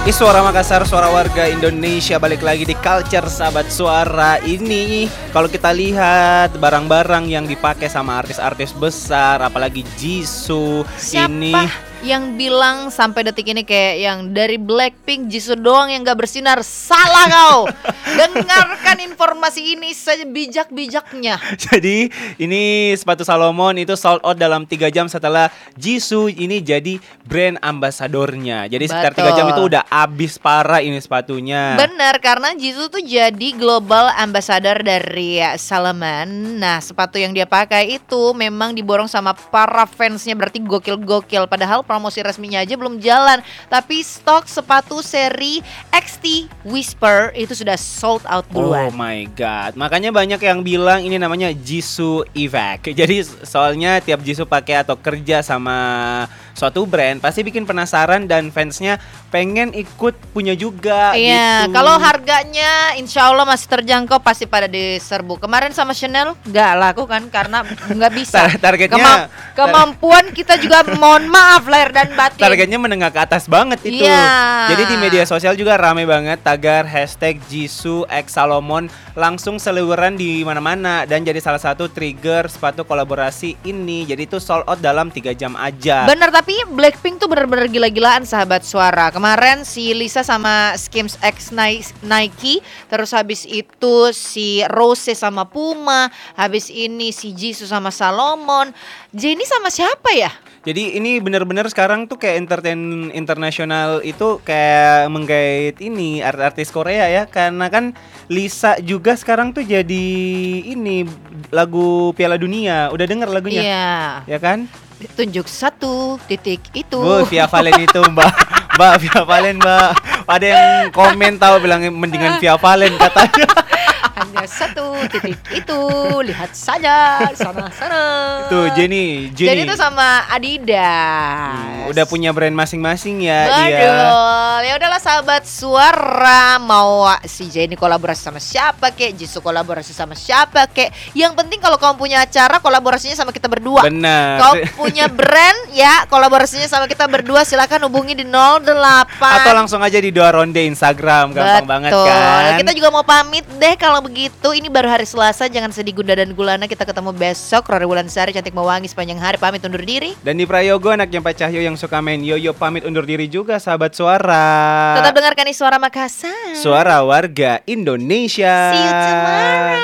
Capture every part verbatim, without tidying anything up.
Suara Makassar, suara warga Indonesia, balik lagi di Culture Sahabat Suara ini. Kalau kita lihat barang-barang yang dipakai sama artis-artis besar, apalagi Jisoo. Siapa ini yang bilang sampai detik ini kayak yang dari Blackpink Jisoo doang yang gak bersinar? Salah kau. Dengarkan informasi ini saja bijak-bijaknya. Jadi ini sepatu Salomon itu sold out dalam tiga jam setelah Jisoo ini jadi brand ambasadornya. Jadi sekitar tiga jam itu udah abis parah ini sepatunya. Bener, karena Jisoo tuh jadi global ambassador dari Salomon. Nah, sepatu yang dia pakai itu memang diborong sama para fansnya, berarti gokil-gokil. Padahal promosi resminya aja belum jalan, tapi stok sepatu seri X T Whisper itu sudah sold out duluan. Oh my god. Makanya banyak yang bilang ini namanya Jisoo Effect. Jadi soalnya tiap Jisoo pakai atau kerja sama suatu brand pasti bikin penasaran dan fansnya pengen ikut punya juga. Iya, gitu. Kalau harganya insya Allah masih terjangkau pasti pada diserbu. Kemarin sama Chanel nggak laku kan karena nggak bisa. Tar- targetnya Kema- kemampuan kita juga mohon maaf lahir dan batin. Targetnya menengah ke atas banget itu. Iya. Jadi di media sosial juga rame banget tagar hashtag Jisoo X Salomon langsung seliweran di mana-mana dan jadi salah satu trigger sepatu kolaborasi ini. Jadi itu sold out dalam tiga jam aja. Bener, tapi Blackpink tuh bener-bener gila-gilaan sahabat suara. Kemarin si Lisa sama Skims X Nike, terus habis itu si Rose sama Puma, habis ini si Jisoo sama Salomon. Jennie sama siapa ya? Jadi ini benar-benar sekarang tuh kayak entertain internasional itu kayak menggait ini artis Korea ya, karena kan Lisa juga sekarang tuh jadi ini lagu Piala Dunia. Udah denger lagunya? Iya. Ya kan? Tunjuk satu titik itu. Bu, Via Valen itu Mbak. Mbak Via Valen Mbak. Ada yang komen tahu bilang mendingan Via Valen katanya. Hanya satu titik itu, lihat saja sana-sana. Tuh Jennie, Jennie. Jadi itu sama Adidas. Hmm, udah punya brand masing-masing ya. Betul. Dia. Ya udahlah sahabat suara, mau si Jennie kolaborasi sama siapa kek, Jisoo kolaborasi sama siapa kek. Yang penting kalau kamu punya acara kolaborasinya sama kita berdua. Benar. Kau punya brand ya kolaborasinya sama kita berdua, silakan hubungi di nol delapan. Atau langsung aja di dua ronde Instagram, gampang Betul. banget kan. Kita juga mau pamit deh kalau begitu. Ini baru hari Selasa, jangan sedih Gunda dan Gulana. Kita ketemu besok. Rori Wulansari cantik mewangi sepanjang hari, pamit undur diri. Dan di Prayogo anaknya Pak Cahyo yang suka main yoyo pamit undur diri juga sahabat suara. Tetap dengarkan nih Suara Makassar. Suara warga Indonesia. See you tomorrow.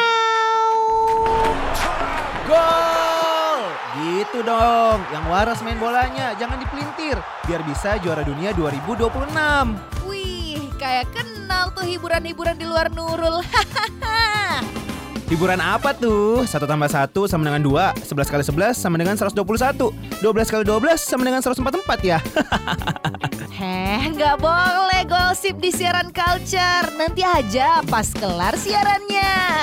Gol! Gitu dong, yang waras main bolanya, jangan dipelintir, biar bisa juara dunia dua ribu dua puluh enam. Wih, kayak kenal tuh hiburan-hiburan di luar Nurul. Hiburan apa tuh? Satu tambah satu sama dengan dua, sebelas kali sebelas sama dengan seratus dua puluh satu, dua belas kali dua belas sama dengan seratus empat puluh empat ya. Heh, nggak boleh gosip di siaran Culture. Nanti aja pas kelar siarannya.